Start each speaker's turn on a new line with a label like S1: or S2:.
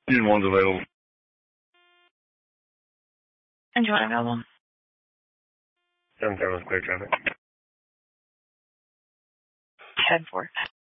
S1: Engine 1's available.
S2: Engine 1 available.
S1: 7-7 clear traffic.
S2: 10-4.